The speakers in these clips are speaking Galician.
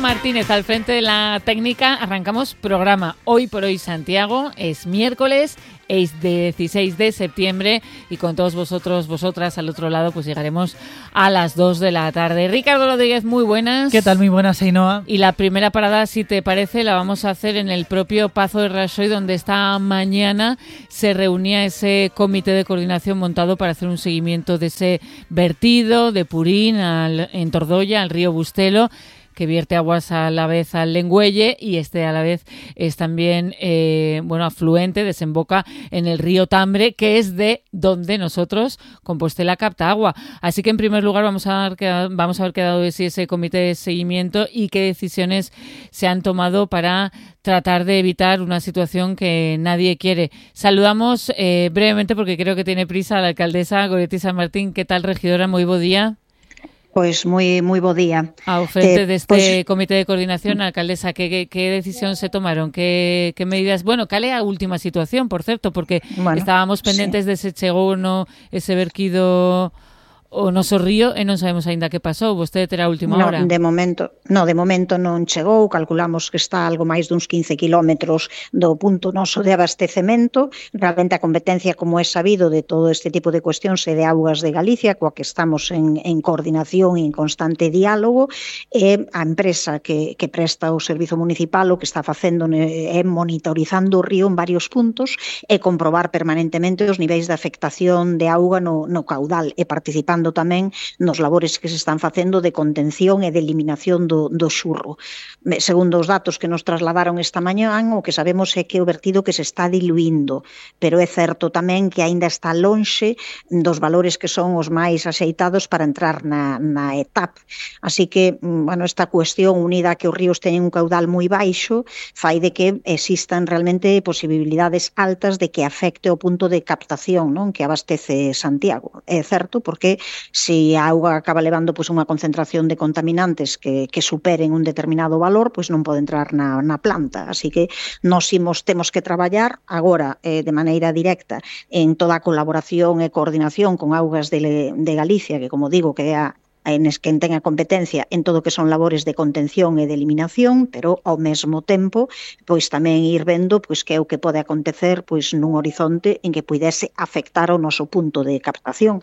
Martínez al frente de la técnica. Arrancamos programa Hoy por Hoy Santiago. Es miércoles, es 16 de septiembre y con todos vosotros, vosotras al otro lado, pues llegaremos a las 2 de la tarde. Ricardo Rodríguez, muy buenas. ¿Qué tal? Muy buenas, Ainhoa. Y la primera parada, si te parece, la vamos a hacer en el propio Pazo de Raxoi, donde esta mañana se reunía ese comité de coordinación montado para hacer un seguimiento de ese vertido de purín en Tordoya, al río Bustelo, que vierte aguas a la vez al Lengüelle y a la vez es también afluente, desemboca en el río Tambre, que es de donde nosotros, Compostela, capta agua. Así que en primer lugar vamos a ver qué ha dado de sí ese comité de seguimiento y qué decisiones se han tomado para tratar de evitar una situación que nadie quiere. Saludamos brevemente, porque creo que tiene prisa, a la alcaldesa Goretti San Martín. ¿Qué tal, regidora? Muy bo día. Pois moi bo día. Ao frente deste comité de coordinación, alcaldesa, que decisión se tomaron? Que medidas? Bueno, cal é a última situación, por certo, porque estábamos pendentes de se chegou ese verquido o noso río e non sabemos aínda que pasou. Vostede terá a última hora. De momento non chegou. Calculamos que está algo máis duns 15 kilómetros do punto noso de abastecemento. Realmente a competencia, como é sabido, de todo este tipo de cuestións é de Augas de Galicia, coa que estamos en coordinación e en constante diálogo. E a empresa que presta o servizo municipal o que está facendo é monitorizando o río en varios puntos e comprobar permanentemente os niveis de afectación de auga no caudal e participando tamén nos labores que se están facendo de contención e de eliminación do xurro. Segundo os datos que nos trasladaron esta mañá, o que sabemos é que o vertido que se está diluindo, pero é certo tamén que aínda está lonxe dos valores que son os máis axeitados para entrar na etapa. Así que, esta cuestión unida a que os ríos teñen un caudal moi baixo fai de que existan realmente posibilidades altas de que afecte o punto de captación, non, que abastece Santiago. É certo porque se a auga acaba levando unha concentración de contaminantes que superen un determinado valor, non pode entrar na planta. Así que nós temos que traballar agora de maneira directa en toda a colaboración e coordinación con Augas de Galicia, que, como digo, que é quen ten a competencia en todo o que son labores de contención e de eliminación, pero ao mesmo tempo tamén ir vendo que é o que pode acontecer nun horizonte en que pudese afectar o noso punto de captación.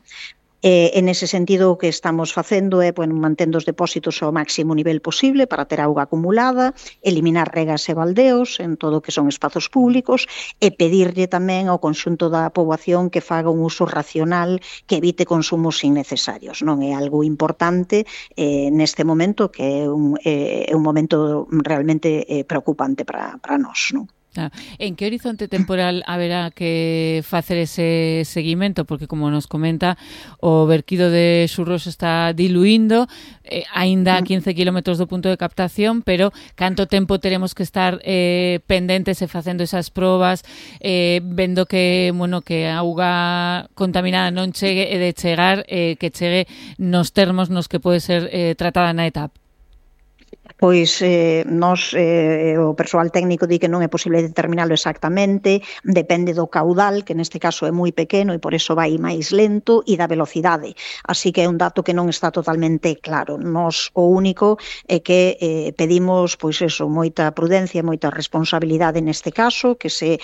En ese sentido, o que estamos facendo é mantendo os depósitos ao máximo nivel posible para ter auga acumulada, eliminar regas e baldeos en todo o que son espazos públicos e pedirlle tamén ao conxunto da poboación que faga un uso racional, que evite consumos innecesarios. Non é algo importante neste momento, que é un momento realmente preocupante para nós, non? En que horizonte temporal haberá que facer ese seguimento? Porque, como nos comenta, o verquido de xurros está diluindo aínda a 15 kilómetros do punto de captación, pero canto tempo teremos que estar pendentes e facendo esas probas, vendo que a auga contaminada non chegue, e de chegar que chegue nos termos nos que pode ser tratada na etapa? O persoal técnico di que non é posible determinalo exactamente, depende do caudal, que neste caso é moi pequeno e por iso vai máis lento, e da velocidade. Así que é un dato que non está totalmente claro. Nos o único é que pedimos moita prudencia, moita responsabilidade neste caso, que se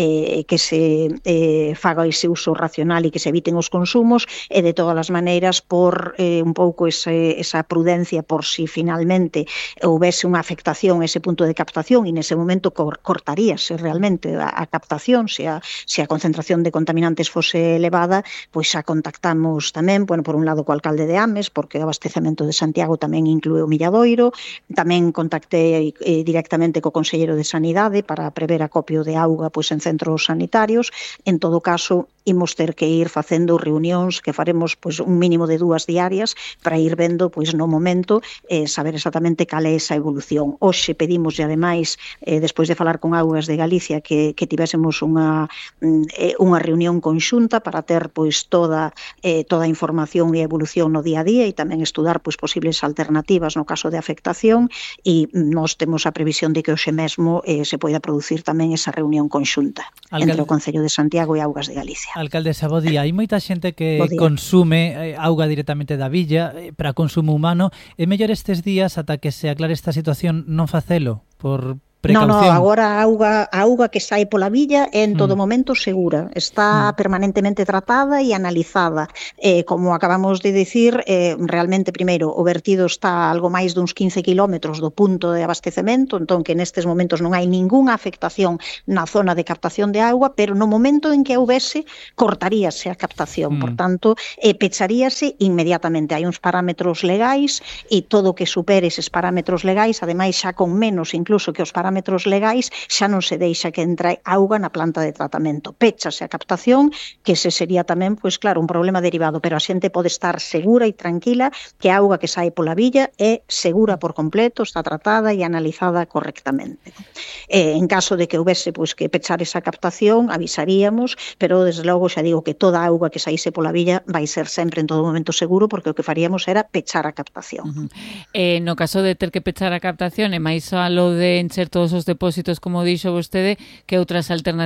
faga ese uso racional e que se eviten os consumos, e de todas as maneiras por un pouco esa prudencia por si finalmente houvese unha afectación a ese punto de captación, e nese momento cortaríase realmente a captación, se a concentración de contaminantes fose elevada, a contactamos tamén, por un lado, co alcalde de Ames, porque o abastecemento de Santiago tamén inclúe o Milladoiro, tamén contactei directamente co conselleiro de Sanidade para prever acopio de auga en centros sanitarios. En todo caso, imos ter que ir facendo reunións que faremos un mínimo de 2 diarias para ir vendo no momento saber exactamente cal é esa evolución. Hoxe pedimos, e ademais, despois de falar con Augas de Galicia, que tivésemos unha reunión conxunta para ter toda a información e evolución no día a día, e tamén estudar posibles alternativas no caso de afectación, e nós temos a previsión de que hoxe mesmo se poida producir tamén esa reunión conxunta entre o Concello de Santiago e Augas de Galicia. Alcaldesa, bo día. Hai moita xente que consume auga directamente da villa para consumo humano. É mellor estes días, ata que se aclare esta situación, non facelo por precaución? No, agora a auga que sai pola villa é en todo momento segura, está permanentemente tratada e analizada. Como acabamos de dicir, realmente, primeiro, o vertido está algo máis duns 15 kilómetros do punto de abastecemento, entón que nestes momentos non hai ningunha afectación na zona de captación de auga, pero no momento en que houbese, cortaríase a captación, por tanto, pecharíase inmediatamente. Hai uns parámetros legais e todo o que supere eses parámetros legais, ademais xa con menos incluso que os parámetros legais, xa non se deixa que entre auga na planta de tratamento. Péchase a captación, que ese sería tamén, pois claro, un problema derivado, pero a xente pode estar segura e tranquila que a auga que sae pola villa é segura por completo, está tratada e analizada correctamente. En caso de que houbese pois que pechar esa captación, avisaríamos, pero desde logo xa digo que toda a auga que saíse pola villa vai ser sempre en todo momento seguro, porque o que faríamos era pechar a captación. No caso de ter que pechar a captación, e máis a lo de encher todos os depósitos, como dixo vostede, que outras alternativas